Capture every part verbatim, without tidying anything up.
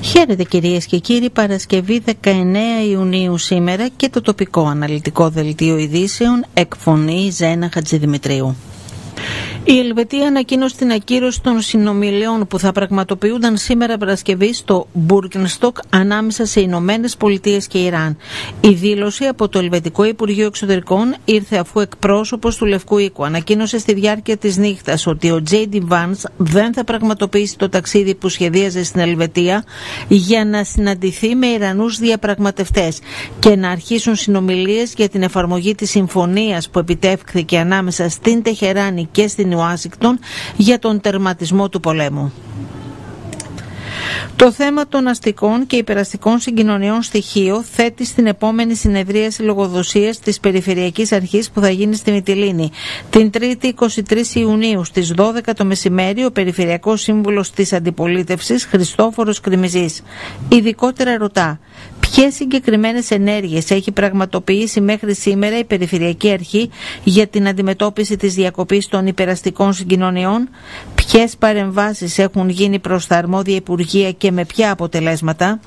Χαίρετε κυρίες και κύριοι, Παρασκευή δεκαεννέα Ιουνίου σήμερα και το τοπικό αναλυτικό δελτίο ειδήσεων εκφωνεί Ζένα Χατζηδημητρίου. Η Ελβετία ανακοίνωσε την ακύρωση των συνομιλιών που θα πραγματοποιούνταν σήμερα Παρασκευή στο Μπουργκενστοκ ανάμεσα σε Ηνωμένες Πολιτείες και Ιράν. Η δήλωση από το Ελβετικό Υπουργείο Εξωτερικών ήρθε αφού εκπρόσωπος του Λευκού Οίκου ανακοίνωσε στη διάρκεια της νύχτας ότι ο Τζέι Ντι Vance δεν θα πραγματοποιήσει το ταξίδι που σχεδίαζε στην Ελβετία για να συναντηθεί με Ιρανούς διαπραγματευτές και να αρχίσουν συνομιλίες για την εφαρμογή της συμφωνίας που επιτεύχθηκε ανάμεσα στην Τεχεράνη και στην Ουάσιγκτον για τον τερματισμό του πολέμου. Το θέμα των αστικών και υπεραστικών συγκοινωνιών στη Χίο θέτει στην επόμενη συνεδρίαση λογοδοσίας της Περιφερειακής Αρχής που θα γίνει στη Μυτιλήνη. Την Τρίτη εικοστή τρίτη Ιουνίου στις δώδεκα το μεσημέρι ο Περιφερειακός Σύμβουλος της Αντιπολίτευσης Χριστόφορος Κρημιζής ειδικότερα ρωτά ποιες συγκεκριμένες ενέργειες έχει πραγματοποιήσει μέχρι σήμερα η Περιφερειακή Αρχή για την αντιμετώπιση της διακοπής των υπεραστικών συγκοινωνιών, ποιες παρεμβάσεις έχουν γίνει προς τα αρμόδια υπουργεία και με ποια αποτελέσματα.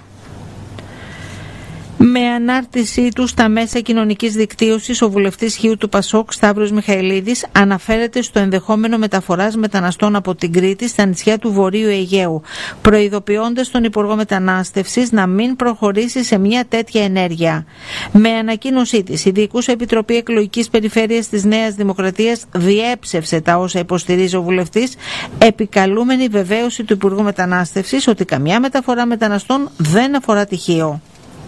Με ανάρτησή του στα μέσα κοινωνικής δικτύωσης, ο βουλευτής Χίου του Πασόκ Σταύρος Μιχαηλίδης αναφέρεται στο ενδεχόμενο μεταφοράς μεταναστών από την Κρήτη στα νησιά του Βορείου Αιγαίου, προειδοποιώντας τον Υπουργό Μετανάστευσης να μην προχωρήσει σε μια τέτοια ενέργεια. Με ανακοίνωσή της, η Διοικούσα Επιτροπή Εκλογικής Περιφέρειας της Νέας Δημοκρατίας διέψευσε τα όσα υποστηρίζει ο βουλευτής, επικαλούμενη βεβαίωση του Υπουργού Μετανάστευσης ότι καμιά μεταφορά μεταναστών δεν αφορά τη Χίο.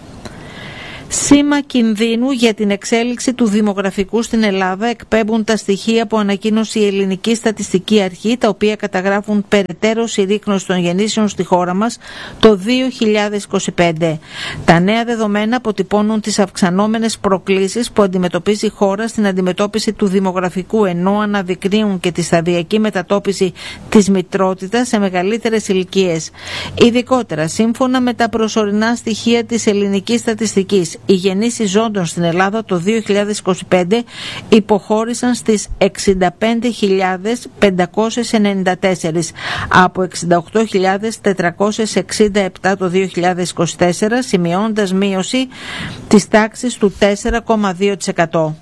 Σήμα κινδύνου για την εξέλιξη του δημογραφικού στην Ελλάδα εκπέμπουν τα στοιχεία που ανακοίνωσε η Ελληνική Στατιστική Αρχή, τα οποία καταγράφουν περαιτέρω συρρίκνωση των γεννήσεων στη χώρα μας το δύο χιλιάδες είκοσι πέντε. Τα νέα δεδομένα αποτυπώνουν τις αυξανόμενες προκλήσεις που αντιμετωπίζει η χώρα στην αντιμετώπιση του δημογραφικού, ενώ αναδεικνύουν και τη σταδιακή μετατόπιση της μητρότητας σε μεγαλύτερες ηλικίες. Ειδικότερα, σύμφωνα με τα προσωρινά στοιχεία της Ελληνικής Στατιστικής, οι γεννήσεις ζώντων στην Ελλάδα το δύο χιλιάδες είκοσι πέντε υποχώρησαν στις εξήντα πέντε χιλιάδες πεντακόσιες ενενήντα τέσσερα από εξήντα οκτώ χιλιάδες τετρακόσιες εξήντα επτά το δύο χιλιάδες είκοσι τέσσερα, σημειώνοντας μείωση της τάξης του τέσσερα κόμμα δύο τοις εκατό.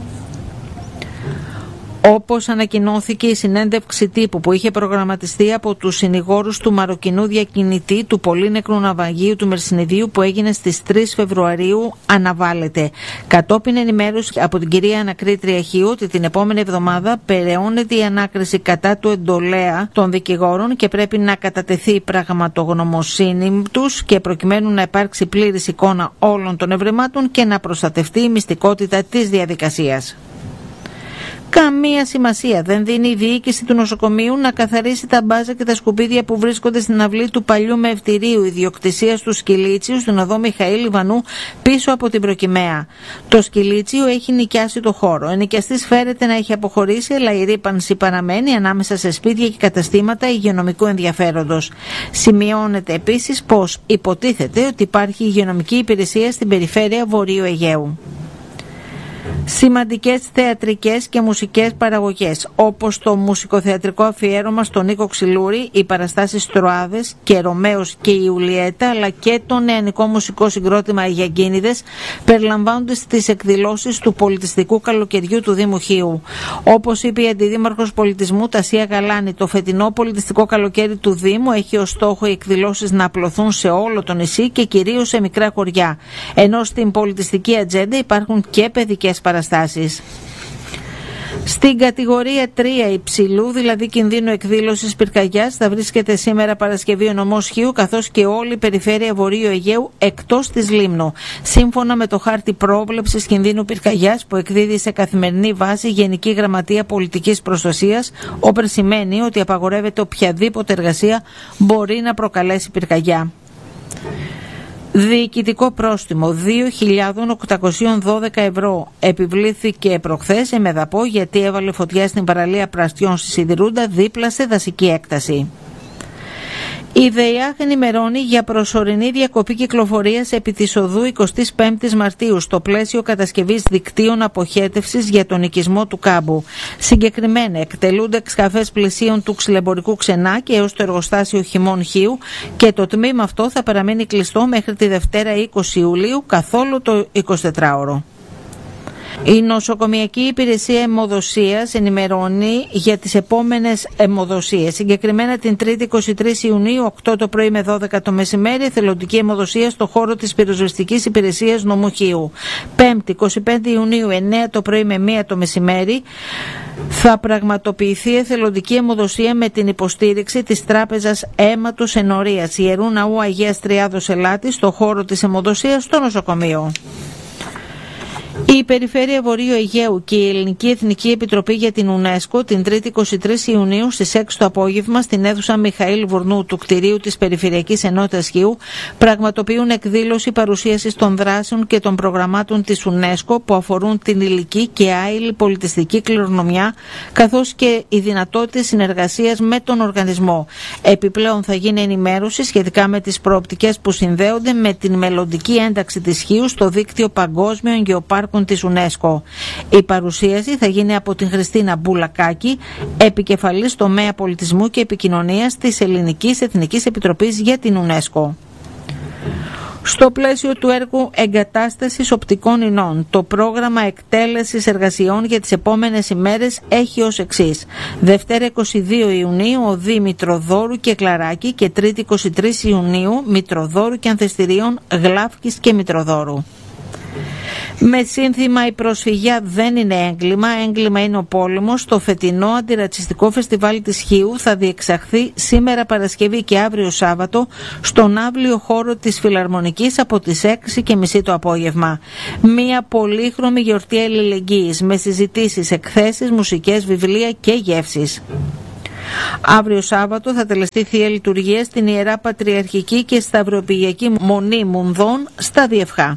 Όπως ανακοινώθηκε η συνέντευξη τύπου που είχε προγραμματιστεί από τους συνηγόρους του μαροκινού διακινητή του πολύνεκρου ναυαγίου του Μερσινιδίου που έγινε στις τρεις Φεβρουαρίου αναβάλλεται. Κατόπιν ενημέρωση από την κυρία Ανακρίτρια Χίου ότι την επόμενη εβδομάδα περαιώνεται η ανάκριση κατά του εντολέα των δικηγόρων και πρέπει να κατατεθεί η πραγματογνωμοσύνη τους και προκειμένου να υπάρξει πλήρης εικόνα όλων των ευρημάτων και να προστατευτεί η μυστικότητα της διαδικασίας. Καμία σημασία δεν δίνει η διοίκηση του νοσοκομείου να καθαρίσει τα μπάζα και τα σκουπίδια που βρίσκονται στην αυλή του παλιού μευτηρίου ιδιοκτησίας του Σκυλίτσιου στην οδό Μιχαήλ Ιβανού πίσω από την Προκυμαία. Το Σκυλίτσιο έχει νοικιάσει το χώρο. Ο ενοικιαστής φέρεται να έχει αποχωρήσει, αλλά η ρύπανση παραμένει ανάμεσα σε σπίτια και καταστήματα υγειονομικού ενδιαφέροντος. Σημειώνεται επίσης πως υποτίθεται ότι υπάρχει υγειονομική υπηρεσία στην περιφέρεια Βορείου Αιγαίου. Σημαντικές θεατρικές και μουσικές παραγωγές, όπως το μουσικοθεατρικό αφιέρωμα στον Νίκο Ξυλούρη, οι παραστάσεις Τροάδες και Ρωμαίος και η Ιουλιέτα, αλλά και το νεανικό μουσικό συγκρότημα Αγιακίνηδες, περιλαμβάνονται στις εκδηλώσεις του πολιτιστικού καλοκαιριού του Δήμου Χίου. Όπως είπε η Αντιδήμαρχος Πολιτισμού Τασία Γαλάνη, το φετινό πολιτιστικό καλοκαίρι του Δήμου έχει ως στόχο οι εκδηλώσεις να απλωθούν σε όλο το νησί και κυρίως σε μικρά χωριά, ενώ στην πολιτιστική ατζέντα υπάρχουν και παιδικές παραστάσεις. Στην κατηγορία τρία υψηλού, δηλαδή κινδύνου εκδήλωσης πυρκαγιάς, θα βρίσκεται σήμερα Παρασκευή ο νομός Χίου, καθώς και όλη η περιφέρεια Βορείου Αιγαίου εκτός της Λίμνου, σύμφωνα με το χάρτη πρόβλεψης κινδύνου πυρκαγιάς που εκδίδει σε καθημερινή βάση η Γενική Γραμματεία Πολιτικής Προστασίας, όπερ σημαίνει ότι απαγορεύεται οποιαδήποτε εργασία μπορεί να προκαλέσει πυρκαγιά. Διοικητικό πρόστιμο δύο χιλιάδες οκτακόσια δώδεκα ευρώ επιβλήθηκε προχθές σε Μεδαπό γιατί έβαλε φωτιά στην παραλία Πραστιών στη Σιδηρούντα δίπλα σε δασική έκταση. Η ΔΕΙΑΧ ενημερώνει για προσωρινή διακοπή κυκλοφορίας επί της οδού εικοστή πέμπτη Μαρτίου στο πλαίσιο κατασκευής δικτύων αποχέτευσης για τον οικισμό του κάμπου. Συγκεκριμένα εκτελούνται εξκαφές πλησίων του ξυλεμπορικού Ξενάκη έως το εργοστάσιο Χιμών Χίου και το τμήμα αυτό θα παραμείνει κλειστό μέχρι τη Δευτέρα είκοσι Ιουλίου καθ' όλο το εικοσιτετράωρο. Η Νοσοκομιακή Υπηρεσία Αιμοδοσίας ενημερώνει για τις επόμενες αιμοδοσίες. Συγκεκριμένα την Τρίτη εικοστή τρίτη Ιουνίου, οκτώ το πρωί με δώδεκα το μεσημέρι, εθελοντική αιμοδοσία στο χώρο της πυροσβεστικής υπηρεσίας νομού Χίου. Πέμπτη εικοστή πέμπτη Ιουνίου, εννέα το πρωί με μία το μεσημέρι, θα πραγματοποιηθεί εθελοντική αιμοδοσία με την υποστήριξη της Τράπεζας Αίματος Ενορίας Ιερού Ναού Αγίας Τριάδος Ελάτη στο χώρο της αιμοδοσίας στο νοσοκομείο. Η Περιφέρεια Βορείου Αιγαίου και η Ελληνική Εθνική Επιτροπή για την UNESCO την Τρίτη εικοστή τρίτη Ιουνίου στις έξι το απόγευμα στην αίθουσα Μιχαήλ Βουρνού του κτηρίου της Περιφερειακής Ενότητας Χίου πραγματοποιούν εκδήλωση παρουσίασης των δράσεων και των προγραμμάτων της UNESCO που αφορούν την υλική και άειλη πολιτιστική κληρονομιά καθώς και οι δυνατότητες συνεργασίας με τον οργανισμό. Επιπλέον θα γίνει ενημέρωση σχετικά με τις προοπτικές που συνδέονται με την μελλοντική ένταξη της Χίου στο δίκτυο παγκόσμιων γεωπάρκων της UNESCO. Η παρουσίαση θα γίνει από την Χριστίνα Μπουλακάκη, επικεφαλής τομέα πολιτισμού και επικοινωνίας της Ελληνικής Εθνικής Επιτροπής για την UNESCO. Στο πλαίσιο του έργου εγκατάστασης οπτικών ινών, το πρόγραμμα εκτέλεσης εργασιών για τις επόμενες ημέρες έχει ως εξής. Δευτέρα εικοστή δεύτερη Ιουνίου, οδοί Μητροδόρου και Κλαράκη και Τρίτη εικοστή τρίτη Ιουνίου, Μητροδόρου και Ανθεστηρίων Γλάφκης και Μητροδόρου. Με σύνθημα «Η προσφυγιά δεν είναι έγκλημα, έγκλημα είναι ο πόλεμος», το φετινό αντιρατσιστικό φεστιβάλ της Χίου θα διεξαχθεί σήμερα Παρασκευή και αύριο Σάββατο στον αύλιο χώρο της Φιλαρμονικής από τις έξι και μισή το απόγευμα. Μία πολύχρωμη γιορτή αλληλεγγύης με συζητήσεις, εκθέσεις, μουσικές, βιβλία και γεύσεις. Αύριο Σάββατο θα τελεστεί Θεία Λειτουργία στην Ιερά Πατριαρχική και Σταυροπηγιακή Μονή Μουνδών στα Διευχά.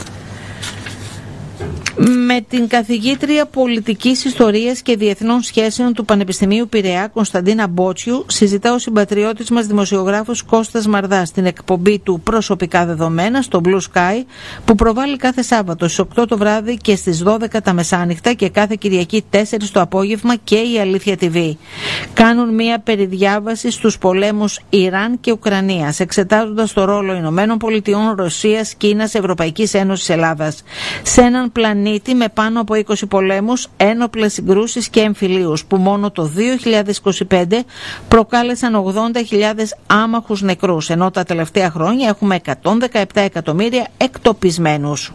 Με την καθηγήτρια Πολιτικής Ιστορίας και Διεθνών Σχέσεων του Πανεπιστημίου Πειραιά, Κωνσταντίνα Μπότσιου, συζητά ο συμπατριώτης μας δημοσιογράφος Κώστας Μαρδάς στην εκπομπή του «Προσωπικά Δεδομένα» στο Blue Sky, που προβάλλει κάθε Σάββατο στις οκτώ το βράδυ και στις δώδεκα τα μεσάνυχτα και κάθε Κυριακή τέσσερα το απόγευμα και η Αλήθεια τι βι. Κάνουν μία περιδιάβαση στους πολέμους Ιράν και Ουκρανίας, εξετάζοντας το ρόλο Ηνωμένων Πολιτειών, Ρωσίας, Κίνας, Ευρωπαϊκής Ένωσης, Ελλάδας σε έναν πλανήτη με πάνω από είκοσι πολέμους, ένοπλες συγκρούσεις και εμφυλίους που μόνο το δύο χιλιάδες είκοσι πέντε προκάλεσαν ογδόντα χιλιάδες άμαχους νεκρούς, ενώ τα τελευταία χρόνια έχουμε εκατόν δεκαεπτά εκατομμύρια εκτοπισμένους.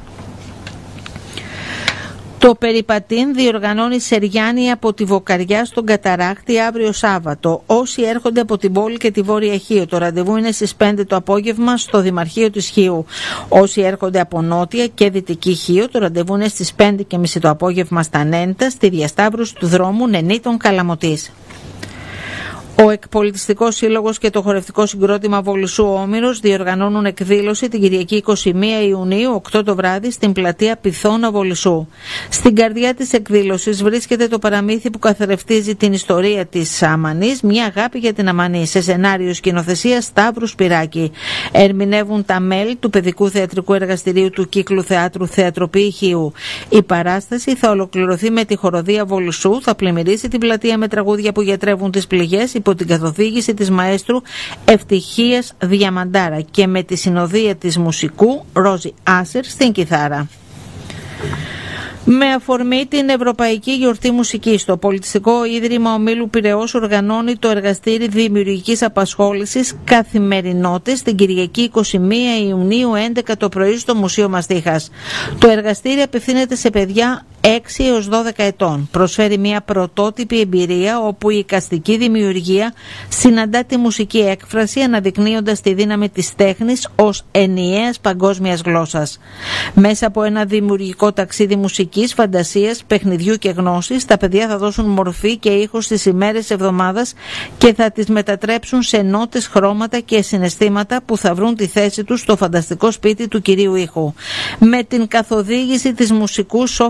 Το Περιπατήν διοργανώνει Σεριάννη από τη Βοκαριά στον Καταράκτη αύριο Σάββατο. Όσοι έρχονται από την πόλη και τη Βόρεια Χίο, το ραντεβού είναι στις πέντε το απόγευμα στο Δημαρχείο της Χίου. Όσοι έρχονται από Νότια και Δυτική Χίο, το ραντεβού είναι στις πέντε και μισή το απόγευμα στα Νέντα, στη διασταύρωση του δρόμου Νενίτων Καλαμωτής. Ο Εκπολιτιστικός Σύλλογος και το Χορευτικό Συγκρότημα Βολισσού Όμηρος διοργανώνουν εκδήλωση την Κυριακή εικοστή πρώτη Ιουνίου, οκτώ το βράδυ, στην πλατεία Πυθώνα Βολισσού. Στην καρδιά της εκδήλωσης βρίσκεται το παραμύθι που καθρεφτίζει την ιστορία της Αμανής, μια αγάπη για την Αμανή, σε σενάριο σκηνοθεσία Σταύρου Σπυράκη. Ερμηνεύουν τα μέλη του Παιδικού Θεατρικού Εργαστηρίου του Κύκλου Θεάτρου Θεατροπή Χίου. Η παράσταση θα ολοκληρωθεί με τη χοροδία Βολισσού, θα πλημμυρίσει την πλατεία με τραγούδια που γιατρεύουν τις πληγές υπό την καθοδήγηση της μαέστρου Ευτυχίας Διαμαντάρα και με τη συνοδεία της μουσικού Ρόζι Άσερ στην κιθάρα. Με αφορμή την Ευρωπαϊκή Γιορτή Μουσικής, το Πολιτιστικό Ίδρυμα Ομίλου Πειραιώς οργανώνει το εργαστήρι δημιουργικής απασχόλησης Καθημερινότητες την Κυριακή εικοστή πρώτη Ιουνίου έντεκα το πρωί στο Μουσείο Μαστίχας. Το εργαστήρι απευθύνεται σε παιδιά έξι έως δώδεκα ετών. Προσφέρει μια πρωτότυπη εμπειρία όπου η εικαστική δημιουργία συναντά τη μουσική έκφραση, αναδεικνύοντας τη δύναμη της τέχνης ως ενιαίας παγκόσμιας γλώσσας. Μέσα από ένα δημιουργικό ταξίδι μουσικής, φαντασίας, παιχνιδιού και γνώσης, τα παιδιά θα δώσουν μορφή και ήχο στις ημέρες της εβδομάδας και θα τις μετατρέψουν σε νότες, χρώματα και συναισθήματα που θα βρουν τη θέση τους στο φανταστικό σπίτι του κυρίου ήχου. Με την καθοδήγηση της μουσικού Σόφη Σκότ,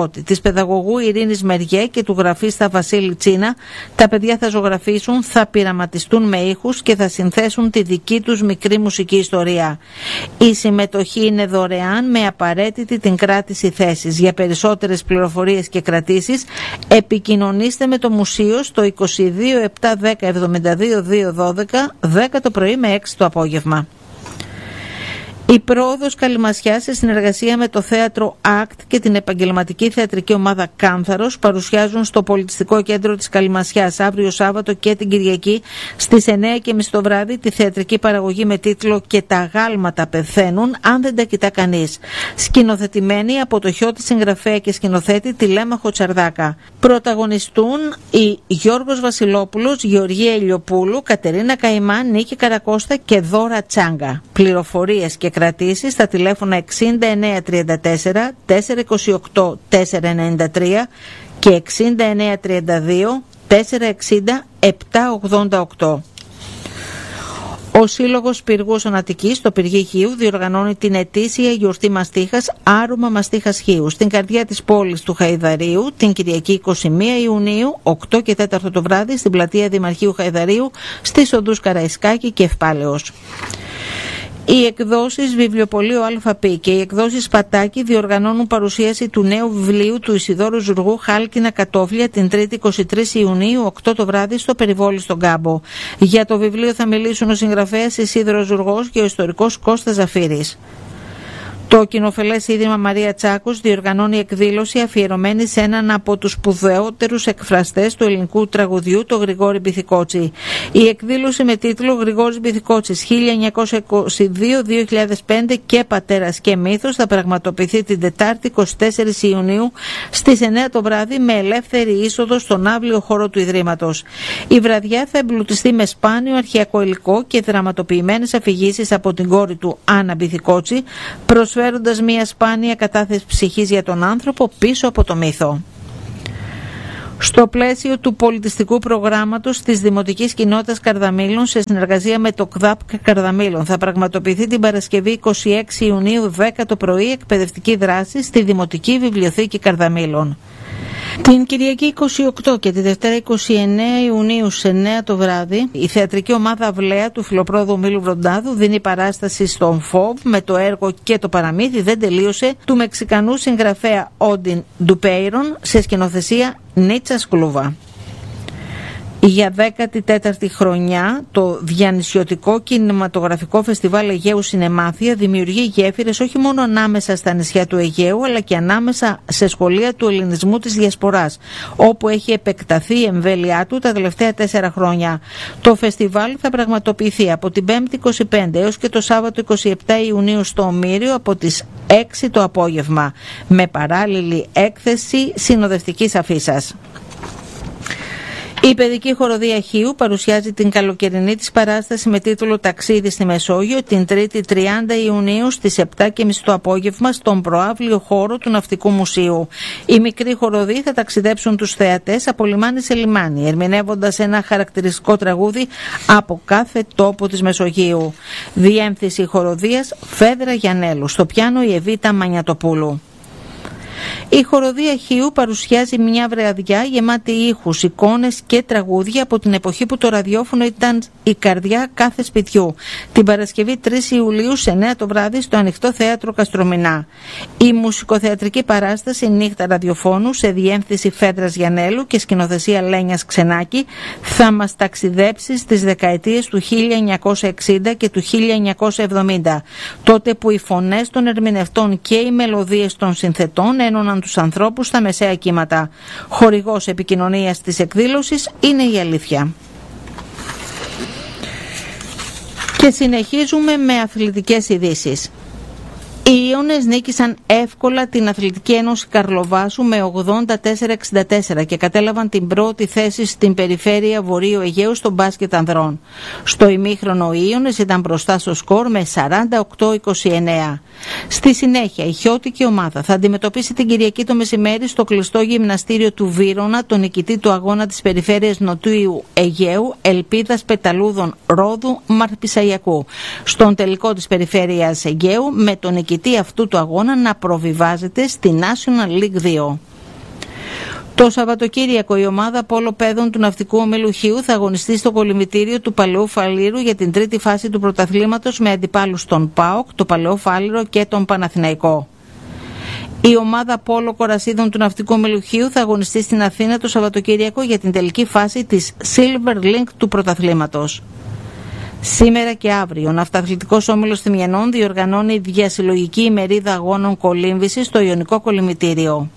Δημότη, της παιδαγωγού Ειρήνης Μεριέ και του γραφίστα Βασίλη Τσίνα. Τα παιδιά θα ζωγραφίσουν, θα πειραματιστούν με ήχους και θα συνθέσουν τη δική τους μικρή μουσική ιστορία. Η συμμετοχή είναι δωρεάν με απαραίτητη την κράτηση θέσης. Για περισσότερες πληροφορίες και κρατήσεις επικοινωνήστε με το μουσείο στο είκοσι δύο επτά δέκα εβδομήντα δύο διακόσια δώδεκα, δέκα το πρωί με έξι το απόγευμα. Η πρόοδος Καλυμασιάς σε συνεργασία με το θέατρο ΑΚΤ και την επαγγελματική θεατρική ομάδα Κάνθαρος παρουσιάζουν στο Πολιτιστικό Κέντρο της Καλυμασιάς αύριο Σάββατο και την Κυριακή στις εννιά και μισή το βράδυ τη θεατρική παραγωγή με τίτλο «Και τα γάλματα πεθαίνουν αν δεν τα κοιτά κανείς». Σκηνοθετημένη από το χιώτη συγγραφέα και σκηνοθέτη Τηλέμαχο Τσαρδάκα. Πρωταγωνιστούν οι Γιώργος Βασιλόπουλος, Γεωργία Ηλιοπούλου, Κατερίνα Καϊμάν, Νίκη Καρακώστα και Δώρα Τσάγκα. Πληροφορίες και κρατήσεις στα τηλέφωνα εξήντα εννέα τριάντα τέσσερα τετρακόσια είκοσι οκτώ τετρακόσια ενενήντα τρία και εξήντα εννέα τριάντα δύο τετρακόσια εξήντα επτακόσια ογδόντα οκτώ. Ο Σύλλογος Πυργούς Ονατικής στο Πυργή Χίου διοργανώνει την ετήσια γιορτή μαστίχας Άρωμα Μαστίχας Χίου στην καρδιά της πόλης του Χαϊδαρίου την Κυριακή είκοσι μία Ιουνίου, οκτώ και τέσσερα το βράδυ στην πλατεία Δημαρχείου Χαϊδαρίου στις οδούς Καραϊσκάκη και Ευπάλεως. Οι εκδόσεις Βιβλιοπωλείο ΑΠ και οι εκδόσεις Πατάκη διοργανώνουν παρουσίαση του νέου βιβλίου του Ισιδώρου Ζουργού Χάλκινα Κατόφλια την Τρίτη είκοσι τρεις Ιουνίου, οκτώ το βράδυ στο Περιβόλι στον Κάμπο. Για το βιβλίο θα μιλήσουν ο συγγραφέας Ισίδωρος Ζουργός και ο ιστορικός Κώστας Ζαφύρης. Το κοινοφελές Ίδρυμα Μαρία Τσάκους διοργανώνει εκδήλωση αφιερωμένη σε έναν από τους σπουδαιότερους εκφραστές του ελληνικού τραγουδιού, τον Γρηγόρη Μπιθικότσι. Η εκδήλωση με τίτλο «Γρηγόρης Μπιθικότσης χίλια εννιακόσια είκοσι δύο με δύο χιλιάδες πέντε και πατέρας και μύθος» θα πραγματοποιηθεί την Τετάρτη είκοσι τέσσερις Ιουνίου στις εννιά το βράδυ με ελεύθερη είσοδο στον αύλιο χώρο του Ιδρύματος. Η βραδιά θα εμπλουτιστεί με σπάνιο αρχαιακό υλικό και δραματοποιημένες αφηγήσεις από την κόρη του Άννα Μπιθικότση, προσφέροντας μια σπάνια κατάθεση ψυχής για τον άνθρωπο πίσω από το μύθο. Στο πλαίσιο του πολιτιστικού προγράμματος της Δημοτικής Κοινότητας Καρδαμήλων σε συνεργασία με το ΚΔΑΠ Καρδαμήλων θα πραγματοποιηθεί την Παρασκευή είκοσι έξι Ιουνίου δέκα το πρωί εκπαιδευτική δράση στη Δημοτική Βιβλιοθήκη Καρδαμήλων. Την Κυριακή είκοσι οκτώ και τη Δευτέρα είκοσι εννέα Ιουνίου σε εννιά το βράδυ η θεατρική ομάδα Αυλαία του Φιλοπρόδου Μήλου Βροντάδου δίνει παράσταση στον ΦΟΒ με το έργο «Και το παραμύθι δεν τελείωσε» του Μεξικανού συγγραφέα Όντιν Ντουπέιρον σε σκηνοθεσία Νίτσα Σκλούβα. Για δέκατη τέταρτη χρονιά το διανυσιωτικό κινηματογραφικό φεστιβάλ Αιγαίου Σινεμάθεια δημιουργεί γέφυρες όχι μόνο ανάμεσα στα νησιά του Αιγαίου αλλά και ανάμεσα σε σχολεία του ελληνισμού της Διασποράς, όπου έχει επεκταθεί η εμβέλειά του τα τελευταία τέσσερα χρόνια. Το φεστιβάλ θα πραγματοποιηθεί από την Πέμπτη είκοσι πέντε έως και το Σάββατο είκοσι επτά Ιουνίου στο Ομήριο από τις έξι το απόγευμα, με παράλληλη έκθεση συνοδευτικής αφίσας. Η παιδική χοροδία Χίου παρουσιάζει την καλοκαιρινή της παράσταση με τίτλο «Ταξίδι στη Μεσόγειο» την Τρίτη τριάντα Ιουνίου στις επτά και μισή το απόγευμα στον προαύλιο χώρο του Ναυτικού Μουσείου. Οι μικροί χοροδοί θα ταξιδέψουν τους θεατές από λιμάνι σε λιμάνι, ερμηνεύοντας ένα χαρακτηριστικό τραγούδι από κάθε τόπο της Μεσογείου. Διέμφυση χοροδίας Φέδρα Γιαννέλου, στο πιάνο η Εβίτα Μανιατοπούλου. Η χοροδία Χίου παρουσιάζει μια βραδιά γεμάτη ήχους, εικόνες και τραγούδια από την εποχή που το ραδιόφωνο ήταν η καρδιά κάθε σπιτιού. Την Παρασκευή τρεις Ιουλίου σε εννιά το βράδυ στο Ανοιχτό Θέατρο Καστρομηνά. Η μουσικοθεατρική παράσταση Νύχτα Ραδιοφώνου σε διέμφυση Φέδρας Γιαννέλου και σκηνοθεσία Λένιας Ξενάκη θα μας ταξιδέψει στις δεκαετίες του χίλια εννιακόσια εξήντα και του χίλια εννιακόσια εβδομήντα, τότε που οι φωνές των ερμηνευτών και οι μελωδίες των συνθετών ένωναν τους ανθρώπους στα μεσαία κύματα. Χορηγός επικοινωνίας της εκδήλωσης είναι η Αλήθεια. Και συνεχίζουμε με αθλητικές ειδήσεις. Οι Ιώνες νίκησαν εύκολα την Αθλητική Ένωση Καρλοβάσου με ογδόντα τέσσερα εξήντα τέσσερα και κατέλαβαν την πρώτη θέση στην περιφέρεια Βορείου Αιγαίου στο μπάσκετ ανδρών. Στο ημίχρονο οι Ιώνες ήταν μπροστά στο σκορ με σαράντα οκτώ είκοσι εννέα. Στη συνέχεια η χιώτικη ομάδα θα αντιμετωπίσει την Κυριακή το μεσημέρι στο κλειστό γυμναστήριο του Βύρωνα τον νικητή του αγώνα της περιφέρειας Νοτιού Αιγαίου Ελπίδας Πεταλούδων Ρόδου Μαρπισαγιακού στον τελικό της περιφέρειας Αιγαίου, με τον νικητή αυτού του αγώνα να προβιβάζεται στη National League δύο. Το Σαββατοκύριακο η ομάδα πόλο παιδών του Ναυτικού Ομίλου Χίου θα αγωνιστεί στο κολυμβητήριο του Παλαιού Φαλήρου για την τρίτη φάση του πρωταθλήματος με αντιπάλους τον ΠΑΟΚ, το Παλαιό Φάληρο και τον Παναθηναϊκό. Η ομάδα πόλο κορασίδων του Ναυτικού Ομίλου Χίου θα αγωνιστεί στην Αθήνα το Σαββατοκύριακο για την τελική φάση της Silver Link του πρωταθλήματος. Σήμερα και αύριο ο Ναυταθλητικός Όμιλος Θημιανών διοργανώνει διασυλλογική ημερίδα αγώνων κολύμβησης στο Ιωνικό Κολυμβητήριο.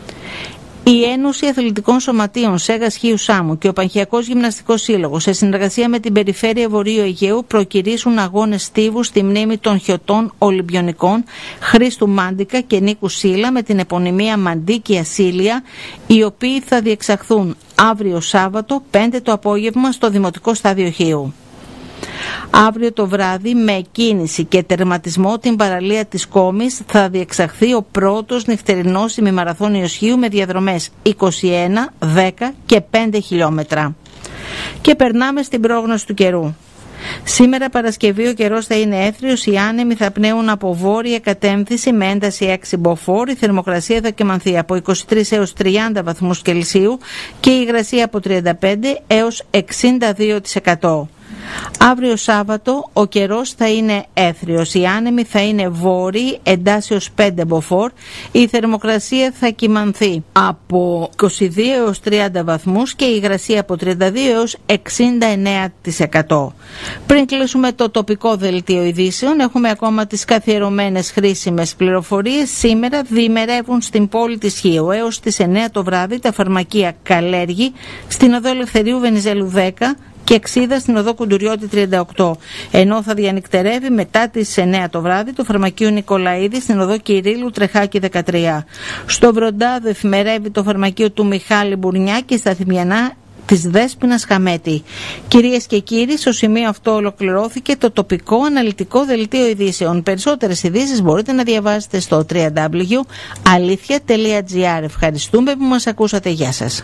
Η Ένωση Αθλητικών Σωματείων Σέγας Χίου Σάμου και ο Πανχιακός Γυμναστικός Σύλλογος σε συνεργασία με την Περιφέρεια Βορείου Αιγαίου προκηρύσουν αγώνες στίβου στη μνήμη των χιωτών Ολυμπιονικών Χρήστου Μάντικα και Νίκου Σίλα με την επωνυμία Μαντίκη Ασίλια, οι οποίοι θα διεξαχθούν αύριο Σάββατο πέντε το απόγευμα στο Δημοτικό Στάδιο Χίου. Αύριο το βράδυ με εκκίνηση και τερματισμό την παραλία της Κόμης θα διεξαχθεί ο πρώτος νυχτερινός ημιμαραθώνιος Χίου με διαδρομές είκοσι ένα, δέκα και πέντε χιλιόμετρα. Και περνάμε στην πρόγνωση του καιρού. Σήμερα Παρασκευή ο καιρός θα είναι έθριος, οι άνεμοι θα πνέουν από βόρεια κατεύθυνση με ένταση έξι μποφόρ, η θερμοκρασία θα κυμανθεί από είκοσι τρεις έως τριάντα βαθμούς Κελσίου και η υγρασία από τριάντα πέντε έως εξήντα δύο τοις εκατό. Αύριο Σάββατο ο καιρός θα είναι έθριος, οι άνεμοι θα είναι βόρειοι, εντάσσεως πέντε μποφόρ, η θερμοκρασία θα κυμανθεί από είκοσι δύο έως τριάντα βαθμούς και η υγρασία από τριάντα δύο έως εξήντα εννέα τοις εκατό. Πριν κλείσουμε το τοπικό δελτίο ειδήσεων, έχουμε ακόμα τις καθιερωμένες χρήσιμες πληροφορίες. Σήμερα διημερεύουν στην πόλη της Χίου έως τις εννέα το βράδυ τα φαρμακεία Καλέργη στην οδό Ελευθερίου Βενιζέλου δέκα και Εξίδα στην οδό Κουντουριώτη τριάντα οκτώ, ενώ θα διανυκτερεύει μετά τις εννέα το βράδυ το φαρμακείο Νικολαίδη στην οδό Κυρίλου Τρεχάκη δεκατρία. Στο Βροντάδο εφημερεύει το φαρμακείο του Μιχάλη Μπουρνιά και στα Θυμιανά της Δέσποινας Χαμέτη. Κυρίες και κύριοι, στο σημείο αυτό ολοκληρώθηκε το τοπικό αναλυτικό δελτίο ειδήσεων. Περισσότερες ειδήσεις μπορείτε να διαβάσετε στο double-u double-u double-u τελεία αλήθεια τελεία τζι άρ. Ευχαριστούμε που μας ακούσατε. Γεια σας.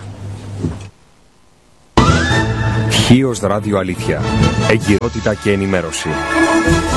Χίος Ράδιο Αλήθεια. Εγκυρότητα και ενημέρωση.